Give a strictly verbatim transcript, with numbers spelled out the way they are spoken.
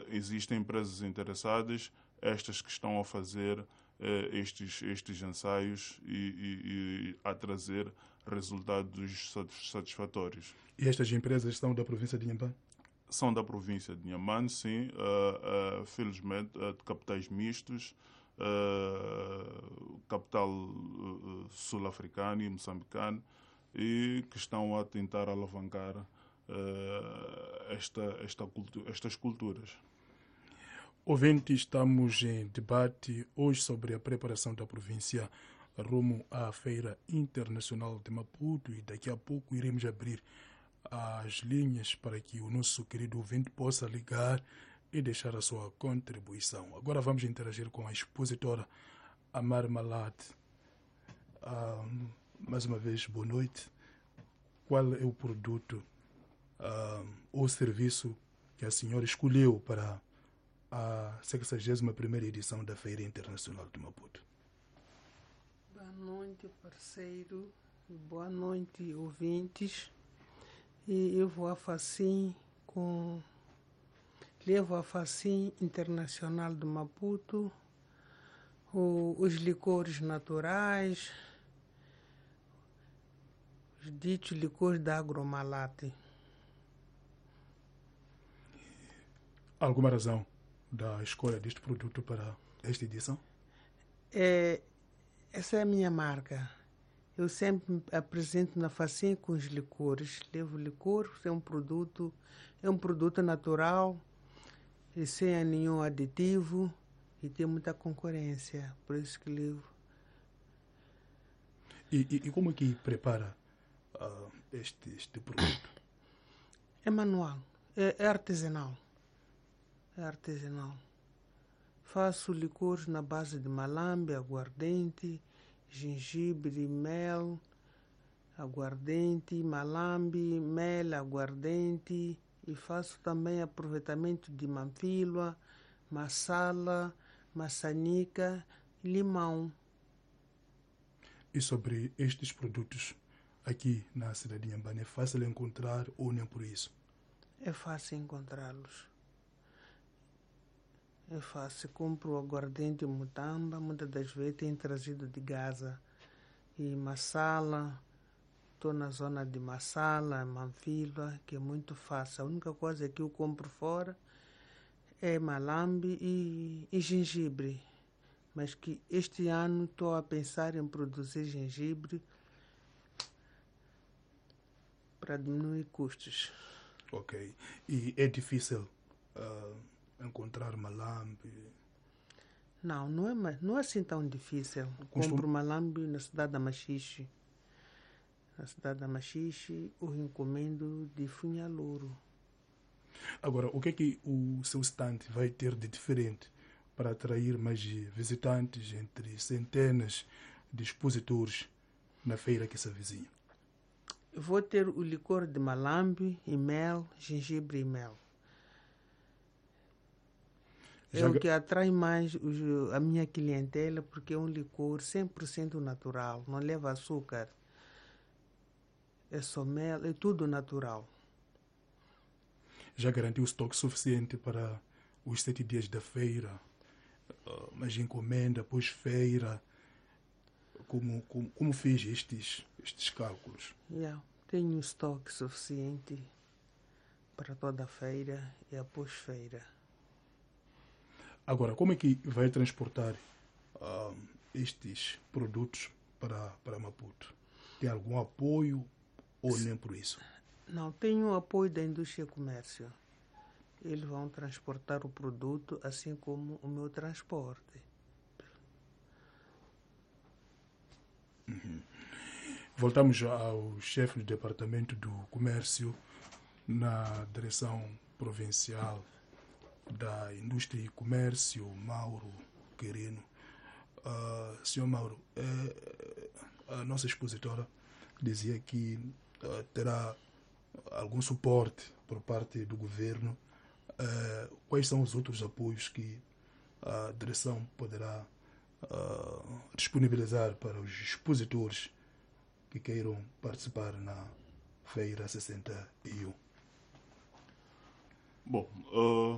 existem empresas interessadas, estas que estão a fazer eh, estes, estes ensaios e, e, e a trazer resultados satisfatórios. E estas empresas são da província de Inhambane? São da província de Inhambane, sim, uh, uh, felizmente, uh, de capitais mistos, uh, capital uh, sul-africano e moçambicano, e que estão a tentar alavancar uh, esta, esta cultu estas culturas. Ouvinte, estamos em debate hoje sobre a preparação da província rumo à Feira Internacional de Maputo, e daqui a pouco iremos abrir as linhas para que o nosso querido ouvinte possa ligar e deixar a sua contribuição. Agora vamos interagir com a expositora Amar Malad. Ah, mais uma vez, boa noite. Qual é o produto ah, ou serviço que a senhora escolheu para a sexagésima primeira edição da Feira Internacional de Maputo? Boa noite, parceiro. Boa noite, ouvintes. E eu vou a Facim com... Levo a Facim Internacional de Maputo, o, os licores naturais, os ditos licores da Agromalate. Alguma razão da escolha deste produto para esta edição? É, essa é a minha marca. Eu sempre me apresento na Facim com os licores. Levo licor, é um produto, é um produto natural e sem nenhum aditivo e tem muita concorrência, por isso que levo. E, e, e como é que prepara uh, este, este produto? É manual, é, é artesanal. É artesanal. Faço licores na base de malambe, aguardente, gengibre, mel, aguardente, malambe, mel, aguardente, e faço também aproveitamento de manfilua, massala, maçanica e limão. E sobre estes produtos aqui na cidade de Inhambane, é fácil encontrar ou nem por isso? É fácil encontrá-los. É fácil. Compro aguardente mutamba, muitas das vezes tem trazido de Gaza. E massala, estou na zona de massala, manfilua, que é muito fácil. A única coisa que eu compro fora é malambe e, e gengibre. Mas que este ano estou a pensar em produzir gengibre para diminuir custos. Ok. E é difícil uh, encontrar malambe? Não, não é, não é assim tão difícil. Costum... Compro malambe na cidade da Machixe. Na cidade da Machixe, o encomendo de Funhalouro. Agora, o que é que o seu stand vai ter de diferente para atrair mais visitantes entre centenas de expositores na feira que se avizinha? Vou ter o licor de malambe e mel, gengibre e mel. É Já... o que atrai mais os, a minha clientela, porque é um licor cem por cento natural, não leva açúcar. É só mel, é tudo natural. Já garantiu o estoque suficiente para os sete dias da feira? Uh, mas encomenda, pós-feira, como, como, como fez estes, estes cálculos? Yeah, tenho estoque suficiente para toda a feira e a pós-feira. Agora, como é que vai transportar uh, estes produtos para, para Maputo? Tem algum apoio ou nem por isso? Não, tenho o apoio da indústria e comércio. Eles vão transportar o produto, assim como o meu transporte. Uhum. Voltamos ao chefe do Departamento do Comércio na Direção Provincial da Indústria e Comércio, Mauro Quirino. Uh, senhor Mauro, eh, a nossa expositora dizia que uh, terá algum suporte por parte do governo. Uh, quais são os outros apoios que a direção poderá uh, disponibilizar para os expositores que queiram participar na Feira sessenta e um? Bom, uh,